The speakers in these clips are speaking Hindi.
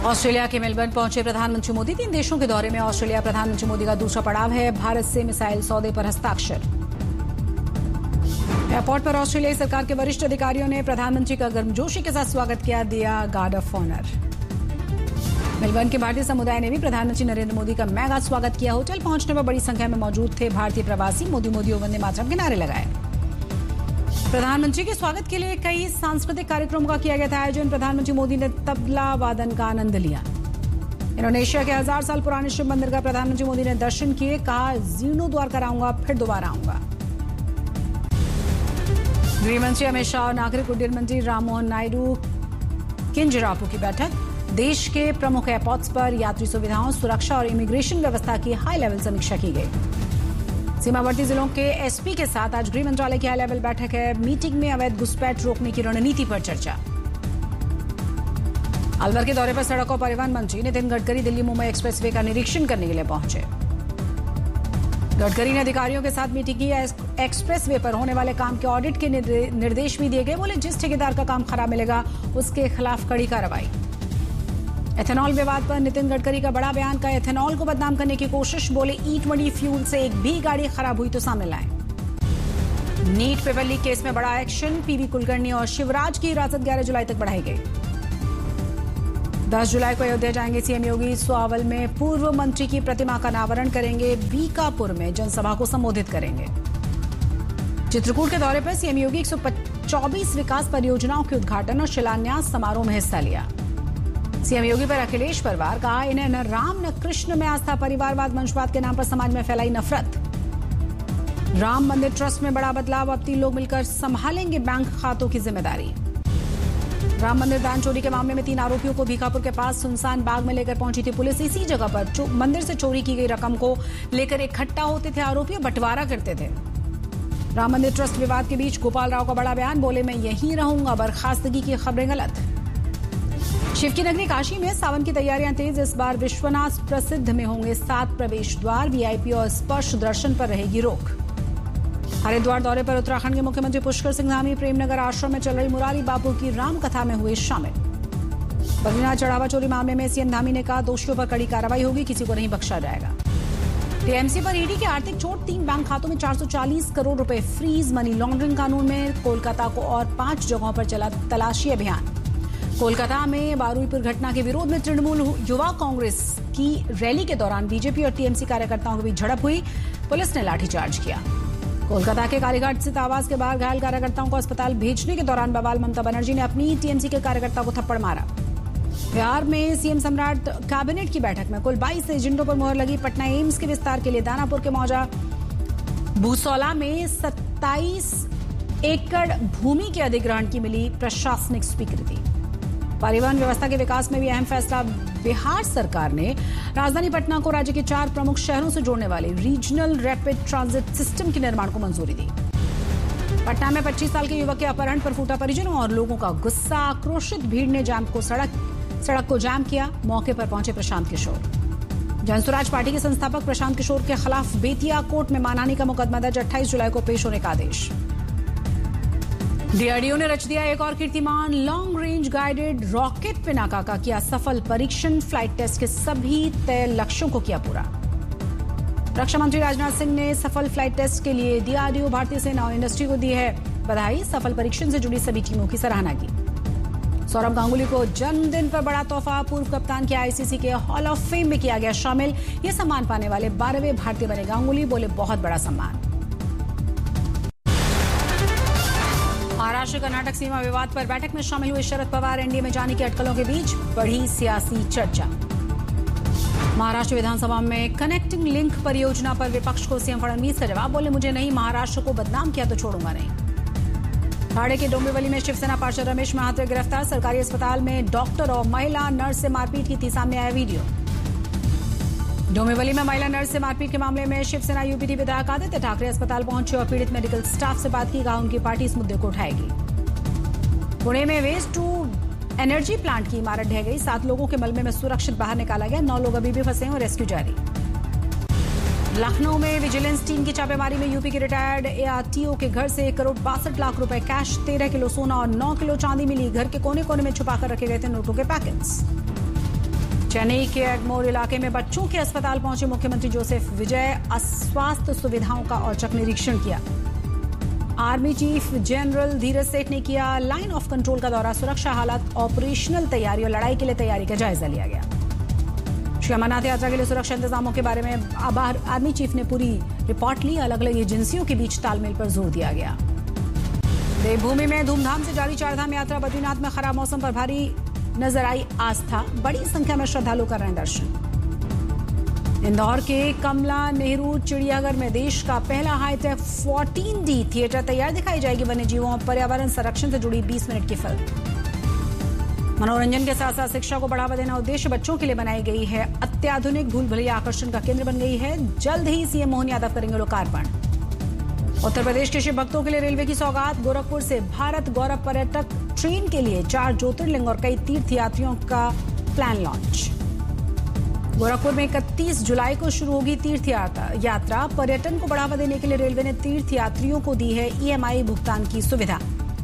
ऑस्ट्रेलिया के मेलबर्न पहुंचे प्रधानमंत्री मोदी। 3 देशों के दौरे में ऑस्ट्रेलिया प्रधानमंत्री मोदी का दूसरा पड़ाव है। भारत से मिसाइल सौदे पर हस्ताक्षर। एयरपोर्ट पर ऑस्ट्रेलियाई सरकार के वरिष्ठ अधिकारियों ने प्रधानमंत्री का गर्मजोशी के साथ स्वागत किया, दिया गार्ड ऑफ ऑनर। मेलबर्न के भारतीय समुदाय ने भी प्रधानमंत्री नरेंद्र मोदी का मेगा स्वागत किया। होटल पहुंचने पर बड़ी संख्या में मौजूद थे भारतीय प्रवासी। मोदी मोदी और वंदे मातरम के नारे लगाए। प्रधानमंत्री के स्वागत के लिए कई सांस्कृतिक कार्यक्रमों का किया गया था आयोजन। प्रधानमंत्री मोदी ने तबला वादन का आनंद लिया। इंडोनेशिया के 1000 साल पुराने शिव मंदिर का प्रधानमंत्री मोदी ने दर्शन किए। कहा, जीर्णोद्वार कराऊंगा, फिर दोबारा आऊंगा। गृह मंत्री अमित शाह और नागरिक उड्डयन मंत्री राममोहन नायडू किंजरापू की बैठक। देश के प्रमुख एयरपोर्ट्स पर यात्री सुविधाओं, सुरक्षा और इमिग्रेशन व्यवस्था की हाई लेवल समीक्षा की गई। सीमावर्ती जिलों के एसपी के साथ आज गृह मंत्रालय की हाई लेवल बैठक है। मीटिंग में अवैध घुसपैठ रोकने की रणनीति पर चर्चा। अलवर के दौरे पर सड़क और परिवहन मंत्री नितिन गडकरी दिल्ली मुंबई एक्सप्रेसवे का निरीक्षण करने के लिए पहुंचे। गडकरी ने अधिकारियों के साथ मीटिंग की। एक्सप्रेसवे पर होने वाले काम के ऑडिट के निर्देश भी दिए गए। बोले, जिस ठेकेदार का काम खराब मिलेगा उसके खिलाफ कड़ी कार्रवाई। एथेनॉल विवाद पर नितिन गडकरी का बड़ा बयान। का एथेनॉल को बदनाम करने की कोशिश। बोले, E20 फ्यूल से एक भी गाड़ी खराब हुई तो सामने लाएं। नीट पेपर लीक केस में बड़ा एक्शन। पीवी कुलकर्णी और शिवराज की हिरासत 11 जुलाई तक बढ़ाई गई। 10 जुलाई को अयोध्या जाएंगे सीएम योगी। स्वावल में पूर्व मंत्री की प्रतिमा का अनावरण करेंगे। बीकापुर में जनसभा को संबोधित करेंगे। चित्रकूट के दौरे पर सीएम योगी 124 विकास परियोजनाओं के उद्घाटन और शिलान्यास समारोह में हिस्सा लिया। सीएम योगी पर अखिलेश परवार। कहा, इन्हें न राम न कृष्ण में आस्था। परिवारवाद वंशवाद के नाम पर समाज में फैलाई नफरत। राम मंदिर ट्रस्ट में बड़ा बदलाव। अब 3 लोग मिलकर संभालेंगे बैंक खातों की जिम्मेदारी। राम मंदिर दान चोरी के मामले में 3 आरोपियों को भीखापुर के पास सुनसान बाग में लेकर पहुंची थी पुलिस। इसी जगह पर मंदिर से चोरी की गई रकम को लेकर इकट्ठा होते थे आरोपी, बंटवारा करते थे। राम मंदिर ट्रस्ट विवाद के बीच गोपाल राव का बड़ा बयान। बोले, मैं यहीं रहूंगा, बर्खास्तगी की खबरें गलत। शिव की नगरी काशी में सावन की तैयारियां तेज। इस बार विश्वनाथ प्रसिद्ध में होंगे 7 प्रवेश द्वार। वीआईपी और स्पर्श दर्शन पर रहेगी रोक। हरिद्वार दौरे पर उत्तराखंड के मुख्यमंत्री पुष्कर सिंह धामी प्रेमनगर आश्रम में चल रही मुरारी बापू की राम कथा में हुए शामिल। बद्रीनाथ चढ़ावा चोरी मामले में सीएम धामी ने कहा, दोषियों पर कड़ी कार्रवाई होगी, किसी को नहीं बख्शा जाएगा। टीएमसी पर ईडी की आर्थिक चोट। 3 बैंक खातों में 440 करोड़ रुपए फ्रीज। मनी लॉन्ड्रिंग कानून में कोलकाता को और 5 जगहों पर चला तलाशी अभियान। कोलकाता में बारुईपुर घटना के विरोध में तृणमूल युवा कांग्रेस की रैली के दौरान बीजेपी और टीएमसी कार्यकर्ताओं के बीच झड़प हुई। पुलिस ने लाठीचार्ज किया। कोलकाता के कालीघाट स्थित आवास के बाहर घायल कार्यकर्ताओं को अस्पताल भेजने के दौरान बवाल। ममता बनर्जी ने अपनी टीएमसी के कार्यकर्ता को थप्पड़ मारा। बिहार में सीएम सम्राट कैबिनेट की बैठक में कुल 22 एजेंडों पर मुहर लगी। पटना एम्स के विस्तार के लिए दानापुर के मौजा। भूसौला में 27 एकड़ भूमि के अधिग्रहण की मिली प्रशासनिक स्वीकृति। परिवहन व्यवस्था के विकास में भी अहम फैसला। बिहार सरकार ने राजधानी पटना को राज्य के 4 प्रमुख शहरों से जोड़ने वाले रीजनल रैपिड ट्रांजिट सिस्टम के निर्माण को मंजूरी दी। पटना में 25 साल के युवक के अपहरण पर फूटा परिजनों और लोगों का गुस्सा। आक्रोशित भीड़ ने सड़क को जाम किया। मौके पर पहुंचे प्रशांत किशोर। जनसुराज पार्टी के संस्थापक प्रशांत किशोर के खिलाफ बेतिया कोर्ट में मानहानि का मुकदमा दर्ज। 28 जुलाई को पेश होने का आदेश। डीआरडीओ ने रच दिया एक और कीर्तिमान। Long range guided rocket Pinaka का किया सफल परीक्षण। फ्लाइट टेस्ट के सभी तय लक्ष्यों को किया पूरा। रक्षा मंत्री राजनाथ सिंह ने सफल फ्लाइट टेस्ट के लिए डीआरडीओ, भारतीय सेना और इंडस्ट्री को दी है बधाई। सफल परीक्षण से जुड़ी सभी टीमों की सराहना की। सौरभ गांगुली को जन्मदिन पर बड़ा तोहफा। पूर्व कप्तान के आईसीसी के हॉल ऑफ फेम में किया गया शामिल। ये सम्मान पाने वाले 12वें भारतीय बने गांगुली। बोले, बहुत बड़ा सम्मान। महाराष्ट्र कर्नाटक सीमा विवाद पर बैठक में शामिल हुए शरद पवार। एनडीए में जाने की अटकलों के बीच बढ़ी सियासी चर्चा। महाराष्ट्र विधानसभा में कनेक्टिंग लिंक परियोजना पर विपक्ष को सीएम फडणवीस का जवाब। बोले, मुझे नहीं, महाराष्ट्र को बदनाम किया तो छोड़ूंगा नहीं। ठाणे के डोंबिवली में शिवसेना पार्षद रमेश महात्रे गिरफ्तार। सरकारी अस्पताल में डॉक्टर और महिला नर्स से मारपीट की थी सामने आया वीडियो। डोंबिवली में महिला नर्स से मारपीट के मामले में शिवसेना यूपीटी विधायक आदित्य ठाकरे अस्पताल पहुंचे और पीड़ित मेडिकल स्टाफ से बात की। कहा, उनकी पार्टी इस मुद्दे को उठाएगी। पुणे में वेस्ट टू एनर्जी प्लांट की इमारत ढह गई। 7 लोगों के मलबे में सुरक्षित बाहर निकाला गया। 9 लोग अभी भी फंसे हैं और रेस्क्यू जारी। लखनऊ में विजिलेंस टीम की छापेमारी में यूपी के रिटायर्ड एआरटीओ के घर से 1 करोड़ 62 लाख रुपए कैश, 13 किलो सोना और 9 किलो चांदी मिली। घर के कोने कोने में छुपाकर रखे गए थे नोटों के पैकेट्स। चेन्नई के एगमोर इलाके में बच्चों के अस्पताल पहुंचे मुख्यमंत्री जोसेफ विजय। स्वास्थ्य सुविधाओं का औचक निरीक्षण किया। आर्मी चीफ जनरल धीरज सेठ ने किया लाइन ऑफ कंट्रोल का दौरा। सुरक्षा हालात, ऑपरेशनल तैयारी और लड़ाई के लिए तैयारी का जायजा लिया गया। श्री अमरनाथ यात्रा के लिए सुरक्षा इंतजामों के बारे में आर्मी चीफ ने पूरी रिपोर्ट ली। अलग अलग एजेंसियों के बीच तालमेल पर जोर दिया गया। देवभूमि में धूमधाम से जारी चारधाम यात्रा। बद्रीनाथ में खराब मौसम पर भारी नजर आई आस्था। बड़ी संख्या में श्रद्धालु कर रहे हैं दर्शन। इंदौर के कमला नेहरू चिड़ियाघर में देश का पहला हाईटेक 14D थिएटर तैयार। दिखाई जाएगी वन्य जीवों और पर्यावरण संरक्षण से जुड़ी 20 मिनट की फिल्म। मनोरंजन के साथ साथ शिक्षा को बढ़ावा देना उद्देश्य बच्चों के लिए बनाई गई है अत्याधुनिक भूल भुलैया आकर्षण का केंद्र बन गई है। जल्द ही सीएम मोहन यादव करेंगे लोकार्पण। उत्तर प्रदेश के शिव भक्तों के लिए रेलवे की सौगात। गोरखपुर से भारत गौरव पर्यटक ट्रेन के लिए 4 ज्योतिर्लिंग और कई तीर्थ यात्रियों का प्लान लॉन्च। गोरखपुर में 31 जुलाई को शुरू होगी तीर्थ यात्रा। पर्यटन को बढ़ावा देने के लिए रेलवे ने तीर्थ यात्रियों को दी है EMI भुगतान की सुविधा।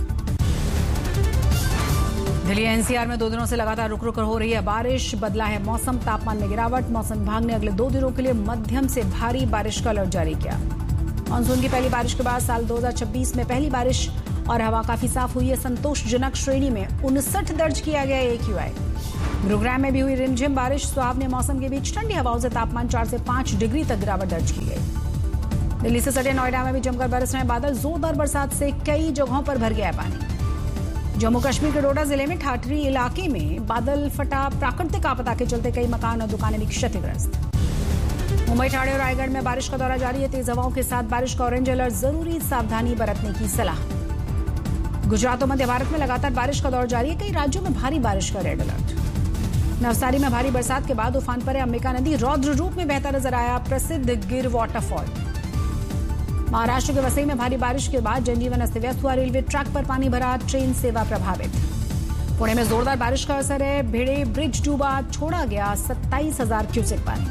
दिल्ली एनसीआर में 2 दिनों से लगातार रुक रुक हो रही है बारिश। बदला है मौसम, तापमान में गिरावट। मौसम विभाग ने अगले 2 दिनों के लिए मध्यम से भारी बारिश का अलर्ट जारी किया। मानसून की पहली बारिश के बाद साल 2026 में पहली बारिश और हवा काफी साफ हुई है। संतोषजनक श्रेणी में 59 दर्ज किया गया AQI। गुरुग्राम में भी हुई रिमझिम बारिश। सुहावने मौसम के बीच ठंडी हवाओं से तापमान 4 से 5 डिग्री तक गिरावट दर्ज की गई। दिल्ली से सटे नोएडा में भी जमकर बरस रहे बादल। जोरदार बरसात से कई जगहों पर भर गया पानी। जम्मू कश्मीर के डोडा जिले में ठाठरी इलाके में बादल फटा। प्राकृतिक आपदा के चलते कई मकान और दुकानें भी क्षतिग्रस्त। मुंबई, ठाणे और रायगढ़ में बारिश का दौरा जारी है। तेज हवाओं के साथ बारिश का ऑरेंज अलर्ट। जरूरी सावधानी बरतने की सलाह। गुजरात और मध्य भारत में लगातार बारिश का दौर जारी है। कई राज्यों में भारी बारिश का रेड अलर्ट। नवसारी में भारी बरसात के बाद उफान पर है अंबिका नदी। रौद्र रूप में बहता नजर आया प्रसिद्ध गिर वाटरफॉल। महाराष्ट्र के वसई में भारी बारिश के बाद जनजीवन अस्त व्यस्त हुआ। रेलवे ट्रैक पर पानी भरा। ट्रेन सेवा प्रभावित। पुणे में जोरदार बारिश का असर है। भिड़े ब्रिज डूबा। छोड़ा गया 27,000 क्यूसेक पानी।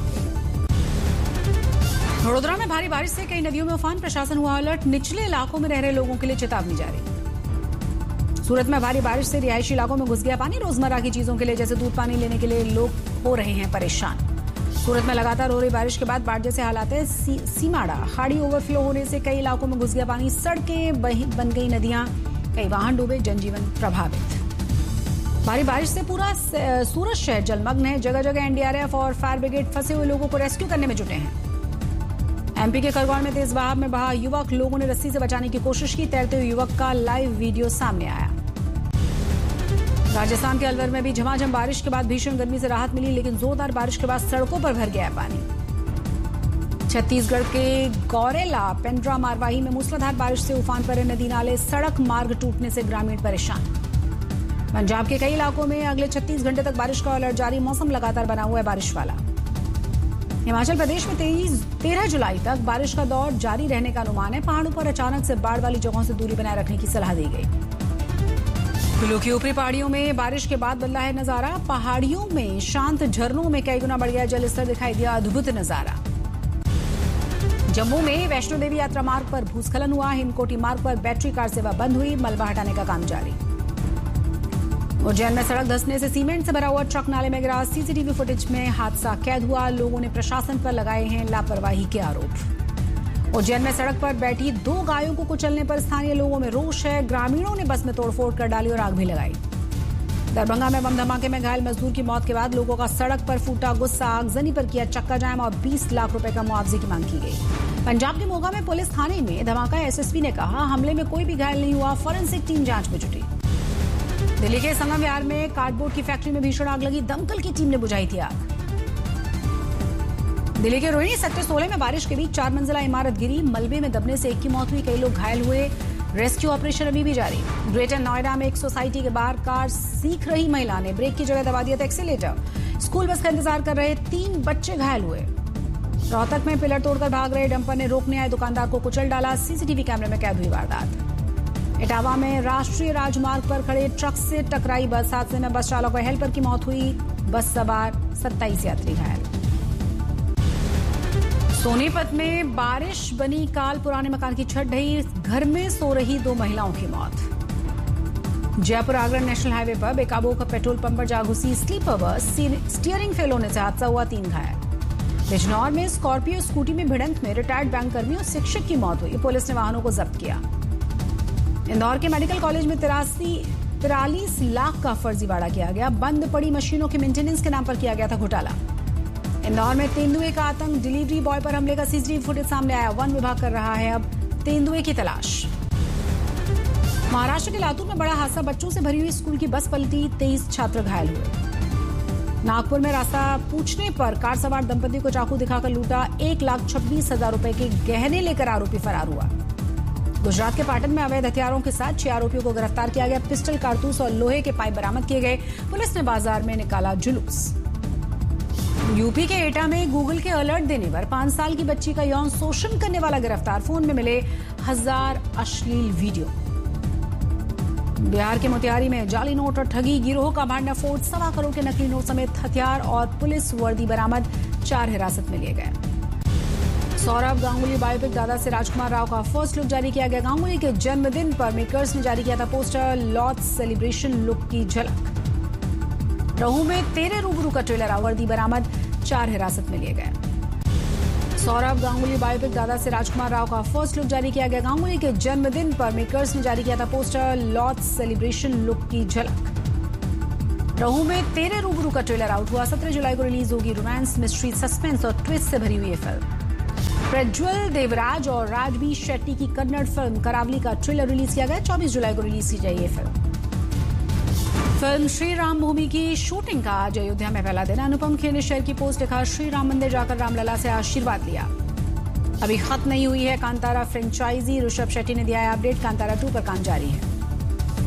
वडोदरा में भारी बारिश से कई नदियों में उफान। प्रशासन हुआ अलर्ट। निचले इलाकों में रह रहे लोगों के लिए चेतावनी जारी। सूरत में भारी बारिश से रिहायशी इलाकों में घुस गया पानी। रोजमर्रा की चीजों के लिए जैसे दूध पानी लेने के लिए लोग हो रहे हैं परेशान। सूरत में लगातार हो रही बारिश के बाद बाढ़ जैसे हालात है। सीमाड़ा खाड़ी ओवरफ्लो होने से कई इलाकों में घुस गया पानी। सड़कें बन गई नदियां। कई वाहन डूबे। जनजीवन प्रभावित। भारी बारिश से पूरा सूरत शहर जलमग्न है। जगह जगह NDRF और फायर ब्रिगेड फंसे हुए लोगों को रेस्क्यू करने में जुटे हैं। MP के खरगोन में तेज बहाव में बहा युवक। लोगों ने रस्सी से बचाने की कोशिश की। तैरते हुए युवक का लाइव वीडियो सामने आया। राजस्थान के अलवर में भी झमाझम बारिश के बाद भीषण गर्मी से राहत मिली, लेकिन जोरदार बारिश के बाद सड़कों पर भर गया है पानी। छत्तीसगढ़ के गौरेला पेंड्रा मारवाही में मूसलाधार बारिश से उफान पर नदी नाले। सड़क मार्ग टूटने से ग्रामीण परेशान। पंजाब के कई इलाकों में अगले 36 घंटे तक बारिश का अलर्ट जारी। मौसम लगातार बना हुआ है बारिश वाला। हिमाचल प्रदेश में 13 जुलाई तक बारिश का दौर जारी रहने का अनुमान है। पहाड़ों पर अचानक से बाढ़ वाली जगहों से दूरी बनाए रखने की सलाह दी गई। कुल्लू की ऊपरी पहाड़ियों में बारिश के बाद बदला है नजारा। पहाड़ियों में शांत झरनों में कई गुना बढ़ गया जलस्तर। दिखाई दिया अद्भुत नजारा। जम्मू में वैष्णो देवी यात्रा मार्ग पर भूस्खलन हुआ। हिमकोटी मार्ग पर बैटरी कार सेवा बंद हुई। मलबा हटाने का काम जारी। उज्जैन में सड़क धंसने से सीमेंट से भरा हुआ ट्रक नाले में गिरा। CCTV फुटेज में हादसा कैद हुआ। लोगों ने प्रशासन पर लगाए हैं लापरवाही के आरोप। उज्जैन में सड़क पर बैठी 2 गायों को कुचलने पर स्थानीय लोगों में रोष है। ग्रामीणों ने बस में तोड़फोड़ कर डाली और आग भी लगाई। दरभंगा में बम धमाके में घायल मजदूर की मौत के बाद लोगों का सड़क पर फूटा गुस्सा। आगजनी पर किया चक्का जाम और 20 लाख रुपए का मुआवजे की मांग की गई। पंजाब के मोगा में पुलिस थाने में धमाका। SSP ने कहा हमले में कोई भी घायल नहीं हुआ। फॉरेंसिक टीम जांच में जुटी। दिल्ली के संगम विहार में कार्डबोर्ड की फैक्ट्री में भीषण आग लगी। दमकल की टीम ने बुझाई थी आग। दिल्ली के रोहिणी सेक्टर 16 में बारिश के बीच 4 मंजिला इमारत गिरी। मलबे में दबने से एक की मौत हुई। कई लोग घायल हुए। रेस्क्यू ऑपरेशन अभी भी जारी। ग्रेटर नोएडा में एक सोसाइटी के बाहर कार सीख रही महिला ने ब्रेक की जगह दबा दिया था एक्सीलेटर। स्कूल बस का इंतजार कर रहे 3 बच्चे घायल हुए। रोहतक में पिलर तोड़कर भाग रहे डंपर ने रोकने आए दुकानदार को कुचल डाला। CCTV कैमरे में कैद हुई वारदात। इटावा में राष्ट्रीय राजमार्ग पर खड़े ट्रक से टकराई बस। हादसे में बस चालक और हेल्पर की मौत हुई। बस सवार 27 यात्री घायल। सोनीपत में बारिश बनी काल। पुराने मकान की छत ढही। घर में सो रही 2 महिलाओं की मौत। जयपुर आगरा नेशनल हाईवे पर बेकाबू होकर पेट्रोल पंप पर जा घुसी स्लीपर बस, स्टीयरिंग फेल होने से हादसा हुआ, 3 घायल। बिजनौर में स्कॉर्पियो स्कूटी में भिड़ंत में रिटायर्ड बैंककर्मी और शिक्षक की मौत हुई, पुलिस ने वाहनों को जब्त किया। इंदौर के मेडिकल कॉलेज में 43 लाख का फर्जीवाड़ा किया गया, बंद पड़ी मशीनों के मेंटेनेंस के नाम पर किया गया था घोटाला। इंदौर में तेंदुए का आतंक, डिलीवरी बॉय पर हमले का सीसीटीवी फुटेज सामने आया, वन विभाग कर रहा है अब तेंदुए की तलाश। महाराष्ट्र के लातूर में बड़ा हादसा, बच्चों से भरी हुई स्कूल की बस पलटी, 23 छात्र घायल हुए। नागपुर में रास्ता पूछने पर कार सवार दंपति को चाकू दिखाकर लूटा, 1,26,000 रुपए के गहने लेकर आरोपी फरार हुआ। गुजरात के पाटन में अवैध हथियारों के साथ 6 आरोपियों को गिरफ्तार किया गया, पिस्टल, कारतूस और लोहे के पाइप बरामद किए गए, पुलिस ने बाजार में निकाला जुलूस। यूपी के एटा में गूगल के अलर्ट देने पर 5 साल की बच्ची का यौन शोषण करने वाला गिरफ्तार, फोन में मिले 1000 अश्लील वीडियो। बिहार के मोतिहारी में जाली नोट और ठगी गिरोह का भांडाफोड़, 1.25 करोड़ के नकली नोट समेत हथियार और पुलिस वर्दी बरामद, 4 हिरासत में लिए गए। सौरभ गांगुली बायोपिक दादा से राजकुमार राव का फर्स्ट लुक जारी किया गया, गांगुली के जन्मदिन पर मेकर्स ने जारी किया था पोस्टर, लॉर्ड्स सेलिब्रेशन लुक की झलक। रहू में तेरे रूबरू का ट्रेलर, वर्दी बरामद, 4 हिरासत में लिए गए। सौरभ गांगुली बायोपिक दादा से राजकुमार राव का फर्स्ट लुक जारी किया गया, गांगुली के जन्मदिन पर मेकर्स ने जारी किया था पोस्टर, लॉर्ड्स सेलिब्रेशन लुक की झलक। रहू में तेरे रूबरू का ट्रेलर आउट हुआ, 17 जुलाई को रिलीज होगी रोमांस, मिस्ट्री, सस्पेंस और ट्विस्ट से भरी हुई ये फिल्म। प्रज्वल देवराज और राजबी शेट्टी की कन्नड़ फिल्म करावली का ट्रेलर रिलीज किया गया, 24 जुलाई को रिलीज की जाएगी ये फिल्म। श्री राम भूमि की शूटिंग का आज अयोध्या में पहला दिन, अनुपम खेर ने शेयर की पोस्ट, लिखा श्री राम मंदिर जाकर रामलला से आशीर्वाद लिया। अभी खत्म नहीं हुई है कांतारा फ्रेंचाइजी, ऋषभ शेट्टी ने दिया है अपडेट, कांतारा 2 पर काम जारी है।